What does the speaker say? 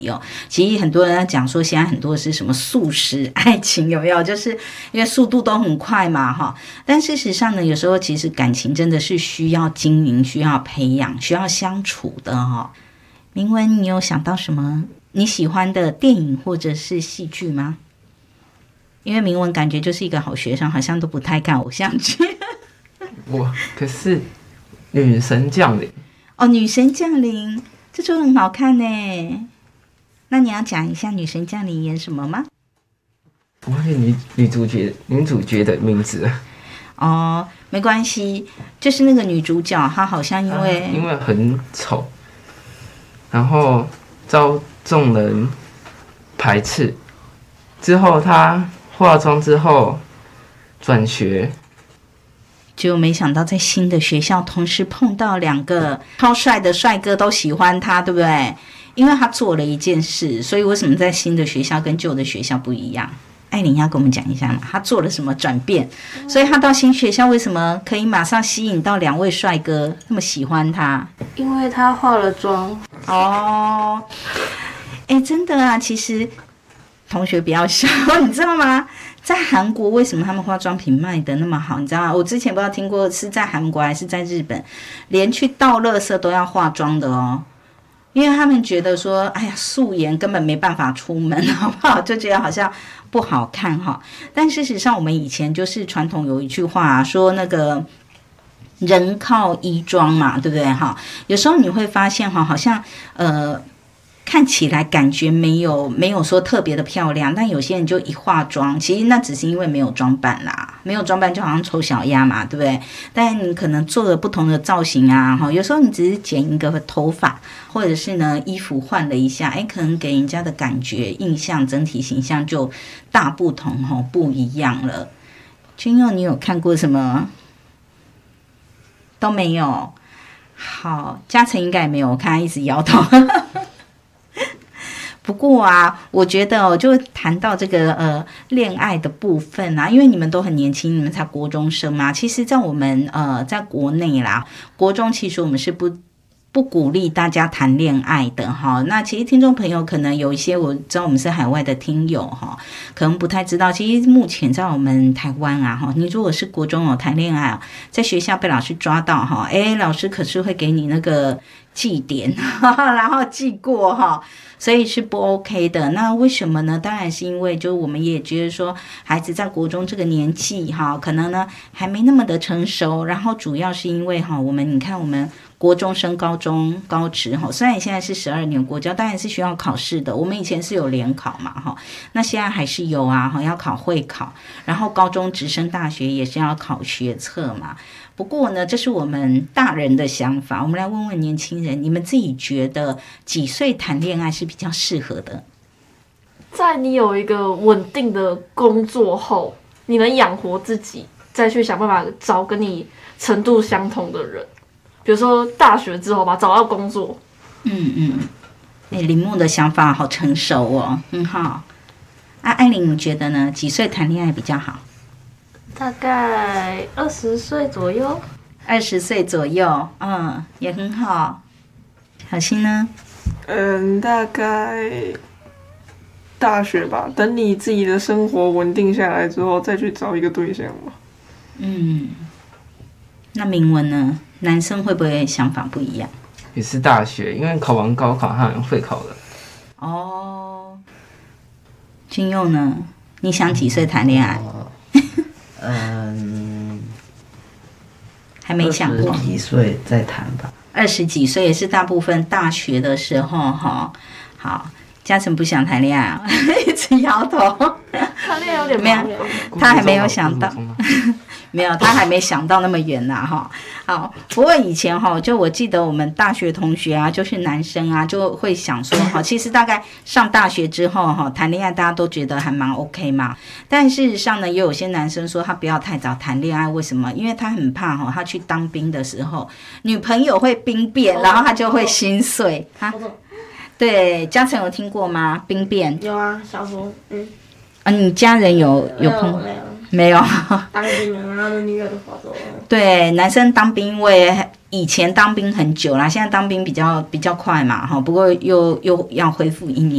其实很多人在讲说，现在很多是什么速食爱情，有没有？就是因为速度都很快嘛，哈。但事实上呢，有时候其实感情真的是需要经营、需要培养、需要相处的哈。明文，你有想到什么你喜欢的电影或者是戏剧吗？因为明文感觉就是一个好学生，好像都不太看偶像剧。 可是女神降临哦，女神降临这就很好看呢。那你要讲一下女神降临演什么吗？ 我忘记女主角的名字了。 哦，没关系，就是那个女主角，她好像因为很丑，然后遭众人排斥，之后她化妆之后转学， 结果没想到在新的学校同时碰到2个超帅的帅哥都喜欢她，对不对？因为她做了一件事，所以为什么在新的学校跟旧的学校不一样？艾琳要跟我们讲一下嘛，她做了什么转变？所以她到新学校为什么可以马上吸引到2位帅哥那么喜欢她？ 因为她化了妆。 哦，真的啊，其实同学不要笑，你知道吗？在韩国为什么他们化妆品卖的那么好？你知道吗？我之前不知道听过是在韩国还是在日本，连去倒垃圾都要化妆的哦。因为他们觉得说，哎呀，素颜根本没办法出门，好不好？就觉得好像不好看哈。但事实上，我们以前就是传统有一句话说，那个人靠衣装嘛，对不对哈？有时候你会发现哈，好像看起来感觉没有说特别的漂亮，但有些人就一化妆，其实那只是因为没有装扮啦，没有装扮就好像丑小鸭嘛，对不对？但你可能做了不同的造型啊，有时候你只是剪一个头发，或者是呢衣服换了一下，可能给人家的感觉印象整体形象就大不同不一样了。君佑，你有看过什么？都没有。好，嘉诚应该也没有，我看他一直摇头。不过啊，我觉得就谈到这个恋爱的部分啊，因为你们都很年轻，你们才国中生嘛。其实，在我们在国内啦，国中其实我们是不鼓励大家谈恋爱的哈。那其实听众朋友可能有一些，我知道我们是海外的听友哈，可能不太知道。其实目前在我们台湾啊哈，你如果是国中谈恋爱在学校被老师抓到哈，老师可是会给你那个记点，然后记过哈。所以是不 OK 的。那为什么呢？当然是因为就我们也觉得说孩子在国中这个年纪哈，可能呢还没那么的成熟，然后主要是因为哈，你看我们国中升高中高职哈，虽然现在是12年国教，当然是需要考试的，我们以前是有联考嘛哈，那现在还是有啊，要考会考，然后高中直升大学也是要考学测嘛。不过呢，这是我们大人的想法，我们来问问年轻人，你们自己觉得几岁谈恋爱是比较适合的？ 在你有一个稳定的工作后，你能养活自己，再去想办法找跟你程度相同的人，比如说大学之后吧，找到工作。 林木的想法好成熟哦，很好。艾琳，你觉得呢？几岁谈恋爱比较好？ 大概20岁左右。 20岁左右，也很好。小新呢？ 大概大学吧，等你自己的生活稳定下来之后，再去找一个对象嘛。 那明文呢？男生会不会想法不一样？ 也是大学，因为考完高考他很会考的。 哦，君佑呢？你想几岁谈恋爱？还没想过。 20几岁再谈吧。 20几岁也是大部分大学的时候哈。好，嘉诚不想谈恋爱啊，一直摇头。 谈恋爱有点没有，他还没有想到。没有，他还没想到那么远呐哈。好，不过以前哈，就我记得我们大学同学啊，就是男生啊，就会想说哈，其实大概上大学之后哈，谈恋爱大家都觉得还蛮 OK 嘛。但事实上呢，也有些男生说他不要太早谈恋爱，为什么？因为他很怕哈，他去当兵的时候，女朋友会兵变，然后他就会心碎哈。对，嘉诚有听过吗？兵变？ 有啊，小时候你家人有碰？没有， 当兵啊，他的女儿都跑走了。 对，男生当兵，因为以前当兵很久啦，现在当兵比较快嘛，哈，不过又要恢复1年。